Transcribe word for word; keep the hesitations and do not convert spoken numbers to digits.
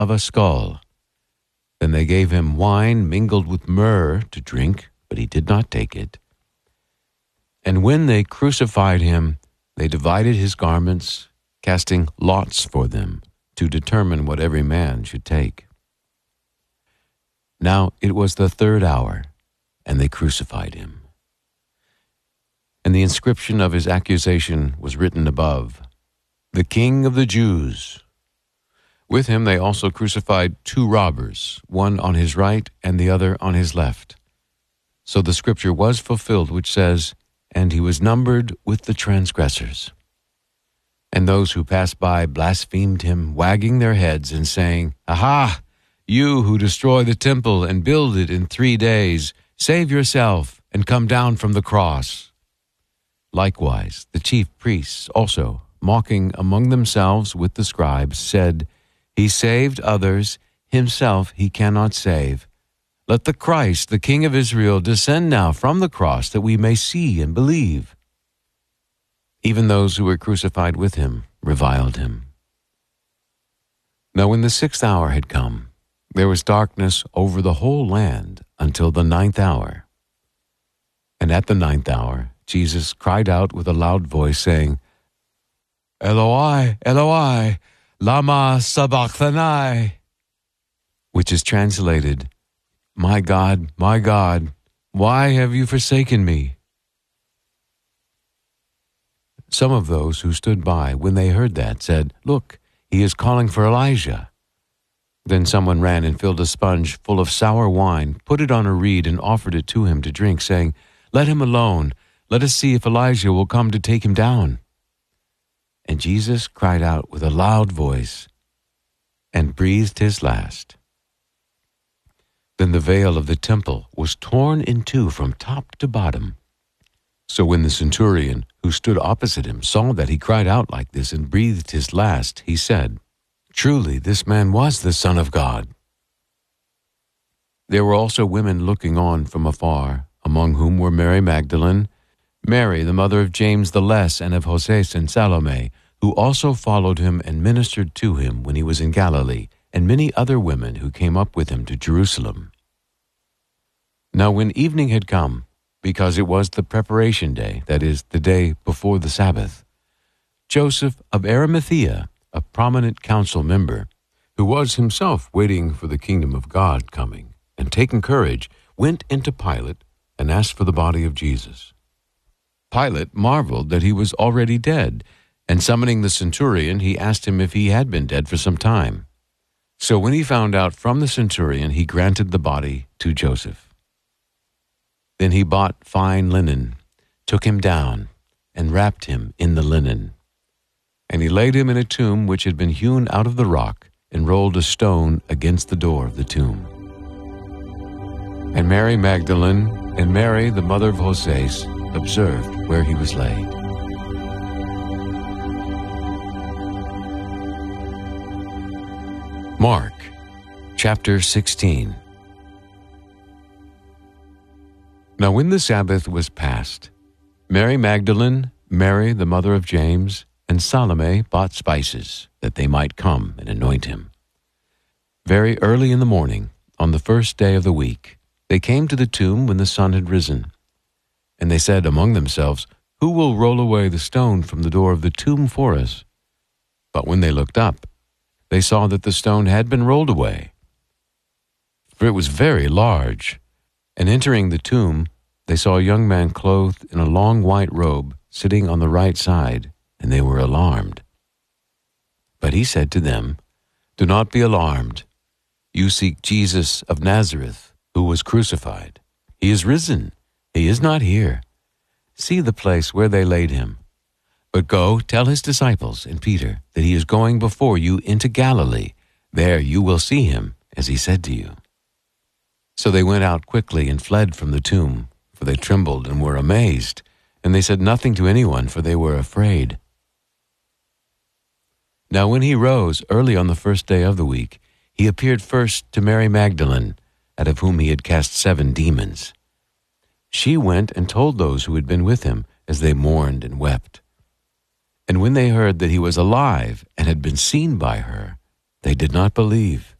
of a skull. Then they gave him wine mingled with myrrh to drink, but he did not take it. And when they crucified him, they divided his garments, casting lots for them, to determine what every man should take. Now it was the third hour, and they crucified him. And the inscription of his accusation was written above, "The King of the Jews." With him they also crucified two robbers, one on his right and the other on his left. So the scripture was fulfilled, which says, "And he was numbered with the transgressors." And those who passed by blasphemed him, wagging their heads and saying, "Aha! You who destroy the temple and build it in three days, save yourself and come down from the cross." Likewise, the chief priests also, mocking among themselves with the scribes, said, "He saved others, himself he cannot save. Let the Christ, the King of Israel, descend now from the cross, that we may see and believe." Even those who were crucified with him reviled him. Now when the sixth hour had come, there was darkness over the whole land until the ninth hour. And at the ninth hour, Jesus cried out with a loud voice, saying, "Eloi, Eloi, lama sabachthani," which is translated, "My God, my God, why have you forsaken me?" Some of those who stood by, when they heard that, said, "Look, he is calling for Elijah." Then someone ran and filled a sponge full of sour wine, put it on a reed, and offered it to him to drink, saying, "Let him alone. Let us see if Elijah will come to take him down." And Jesus cried out with a loud voice and breathed his last. Then the veil of the temple was torn in two from top to bottom. So when the centurion who stood opposite him saw that he cried out like this and breathed his last, he said, "Truly this man was the Son of God." There were also women looking on from afar, among whom were Mary Magdalene, Mary the mother of James the Less and of Joses and Salome, who also followed him and ministered to him when he was in Galilee, and many other women who came up with him to Jerusalem. Now when evening had come, because it was the preparation day, that is, the day before the Sabbath, Joseph of Arimathea, a prominent council member, who was himself waiting for the kingdom of God coming, and taking courage, went into Pilate and asked for the body of Jesus. Pilate marveled that he was already dead, and summoning the centurion, he asked him if he had been dead for some time. So when he found out from the centurion, he granted the body to Joseph. Then he bought fine linen, took him down, and wrapped him in the linen. And he laid him in a tomb which had been hewn out of the rock, and rolled a stone against the door of the tomb. And Mary Magdalene and Mary, the mother of Joses, observed where he was laid. Mark, chapter sixteen. Now when the Sabbath was past, Mary Magdalene, Mary the mother of James, and Salome bought spices, that they might come and anoint him. Very early in the morning, on the first day of the week, they came to the tomb when the sun had risen. And they said among themselves, "Who will roll away the stone from the door of the tomb for us?" But when they looked up, they saw that the stone had been rolled away. For it was very large. And entering the tomb, they saw a young man clothed in a long white robe, sitting on the right side, and they were alarmed. But he said to them, "Do not be alarmed. You seek Jesus of Nazareth, who was crucified. He is risen. He is not here. See the place where they laid him. But go, tell his disciples and Peter that he is going before you into Galilee. There you will see him, as he said to you." So they went out quickly and fled from the tomb, for they trembled and were amazed, and they said nothing to anyone, for they were afraid. Now when he rose early on the first day of the week, he appeared first to Mary Magdalene, out of whom he had cast seven demons. She went and told those who had been with him, as they mourned and wept. And when they heard that he was alive and had been seen by her, They did not believe